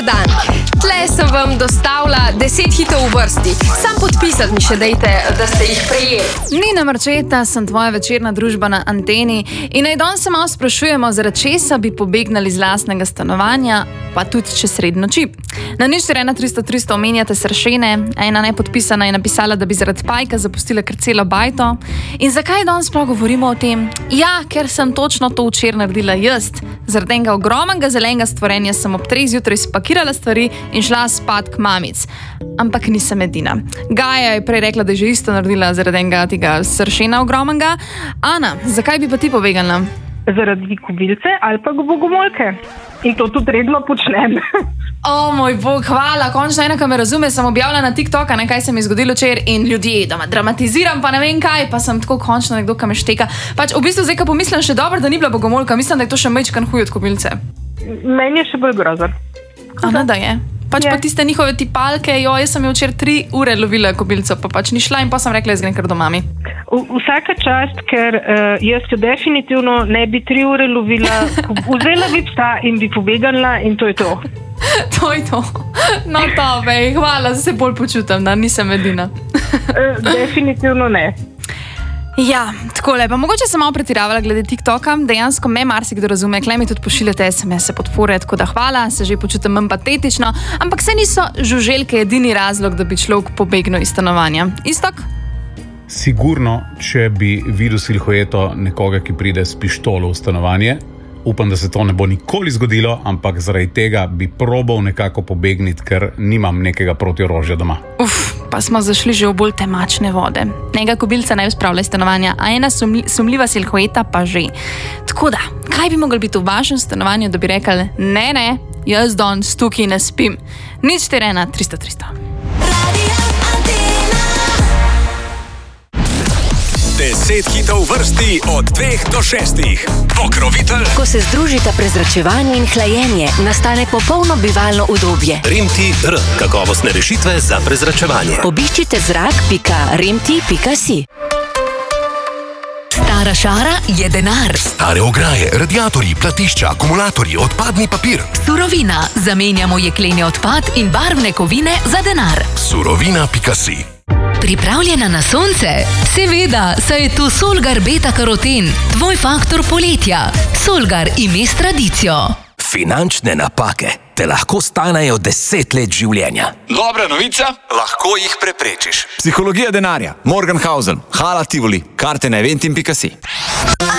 dan. Tle sem vam dostavila 10 hitov v vrsti. Sam podpisati mi še dejte, da ste jih prejeli. Nina Marčeta, sem tvoja večerna družba na Anteni in naj danes se malo sprašujemo, zaradi česa bi pobegnali z lastnega stanovanja, pa tudi čez sredi noči. Na 041 omenjate Sršene, ena nepodpisana je napisala, da bi zaradi pajka zapustila kar celo bajto. In zakaj danes prav govorimo o tem? Ja, ker sem točno to včeraj naredila jaz. Zaradi enega ogromnega zelenega stvorenja sem ob 3 zjutraj spakirala stvari in šla spat k mamic. Ampak nisem edina. Gaja je prej rekla, da je že isto naredila zaradi enega tega Sršena ogromnega. Ana, zakaj bi pa ti pobegnila? Zaradi kobilce ali pa bogomolke. In to tudi redno počnem. O moj bog, hvala, končno ena, ki me razume, sem objavila na TikToka, kaj se mi je zgodilo včeraj in ljudje, da dramatiziram, pa ne vem kaj, pa sem tako končno nekdo, ki me šteka. Pač v bistvu zdaj, ko pomislim, še dobro, da ni bila bogomolka, mislim, da je to še majčkan huj od kobilce. Meni je še bolj grozno. Ana, da je. Pač pa tiste njihove tipalke, jaz sem jo včeraj 3 ure lovila kobilco, pa pač ni šla in pa sem rekla, jaz grem kar do mami. Vsaka čast, ker jaz jo definitivno ne bi 3 ure lovila, vzela bi psa in bi pobegnila in to je to. To je to. No to, bej, hvala, se bolj počutam, da nisem edina. Definitivno ne. Ja, takole, pa mogoče sem malo pretiravala glede TikToka, dejansko me marsikdo razume, klej mi tudi pošiljate SMS-e podpore, tako da hvala, se že počutim manj patetično, ampak se niso žuželke edini razlog, da bi človek pobegnil iz stanovanja. Istok? Sigurno, če bi videl silhueto nekoga, ki pride s pištolo v stanovanje, upam, da se to ne bo nikoli zgodilo, ampak zaradi tega bi probal nekako pobegniti, ker nimam nekega protiorožja doma. Pa smo zašli že v bolj temačne vode. Nega kobilca ne spravlja iz stanovanja, a ena sumljiva silhueta pa že. Tako da, kaj bi mogli biti v vašem stanovanju, da bi rekli, ne, jaz danes tukaj ne spim. 041 300 300. 10 hitov vrsti od 2 do 6. Pokrovitelj. Ko se združita prezračevanje in hlajenje, nastane popolno bivalno udobje. Remti-R. Kakovostne rešitve za prezračevanje. Obiščite zrak.remti.si. Stara šara je denar. Stare ograje, radiatorji, platišča, akumulatorji, odpadni papir. Surovina. Zamenjamo jekleni odpad in barvne kovine za denar. Surovina.si. Pripravljena na sonce? Seveda, saj je tu Solgar beta-karoten, tvoj faktor poletja. Solgar ime s tradicijo. Finančne napake te lahko stanejo 10 let življenja. Dobra novica, lahko jih preprečiš. Psihologija denarja, Morgenhausen, Hala Tivoli, karte na eventim.si.